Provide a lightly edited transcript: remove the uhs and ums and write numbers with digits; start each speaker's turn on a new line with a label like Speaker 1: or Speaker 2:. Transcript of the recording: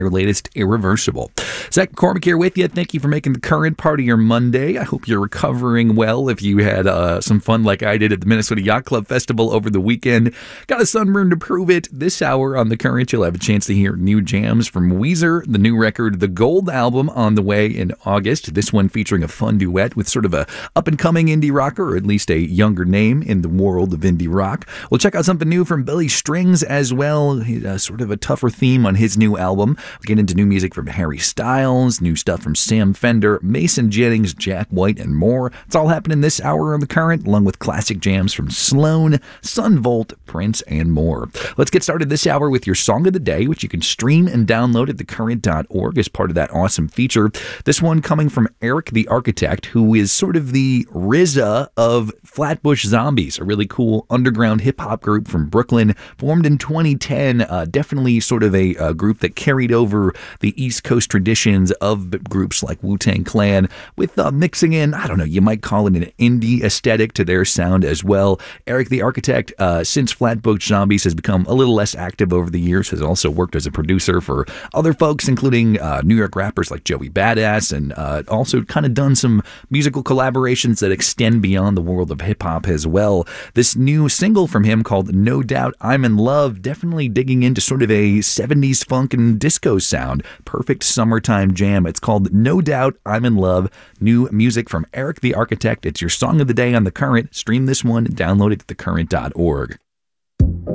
Speaker 1: Your latest Irreversible. Zach McCormick here with you. Thank you for making the Current part of your Monday. I hope you're recovering well if you had some fun like I did at the Minnesota Yacht Club Festival over the weekend. Got a sunburn to prove it. This hour on the Current, you'll have a chance to hear new jams from Weezer, the new record, The Gold album, on the way in August. This one featuring a fun duet with sort of a up-and-coming indie rocker, or at least a younger name in the world of indie rock. We'll check out something new from Billy Strings as well, sort of a tougher theme on his new album. We'll get into new music from Harry Styles, new stuff from Sam Fender, Mason Jennings, Jack White, and more. It's all happening this hour on The Current, along with classic jams from Sloan, Son Volt, Prince, and more. Let's get started this hour with your Song of the Day, which you can stream and download at thecurrent.org as part of that awesome feature. This one coming from Eric the Architect, who is sort of the RZA of Flatbush Zombies, a really cool underground hip-hop group from Brooklyn, formed in 2010. Definitely sort of a group that carried over the East Coast traditions of groups like Wu-Tang Clan with mixing in, I don't know, you might call it an indie aesthetic to their sound as well. Eric the Architect, since Flatbush Zombies has become a little less active over the years, has also worked as a producer for other folks, including New York rappers like Joey Badass, and also kind of done some musical collaborations that extend beyond the world of hip-hop as well. This new single from him called No Doubt I'm in Love, definitely digging into sort of a 70s funk and disco sound. Perfect summertime jam. It's called No Doubt I'm in Love. New music from Eric the Architect. It's your Song of the Day on The Current. Stream this one and download it at thecurrent.org.